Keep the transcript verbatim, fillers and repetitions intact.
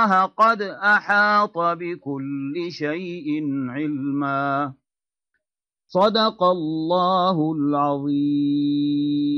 الله قد أحاط بكل شيء علما. صدق الله العظيم.